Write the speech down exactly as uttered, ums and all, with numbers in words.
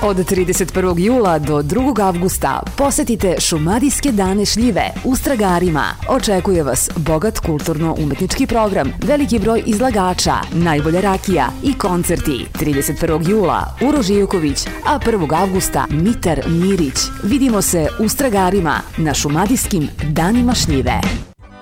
Od trideset prvog jula do drugog avgusta posetite Šumadijske dane šljive u Stragarima. Očekuje vas bogat kulturno-umetnički program, veliki broj izlagača, najbolja rakija i koncerti. trideset prvog jula Uroš Ivković, a prvog avgusta Mitar Mirić. Vidimo se u Stragarima na Šumadijskim danima šljive.